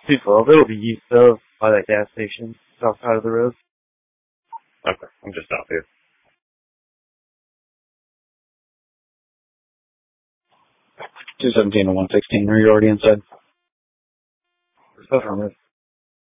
212. It'll be east of by that gas station, south side of the road. Okay, I'm just out here. 217 to 116. Are you already inside? Affirmative.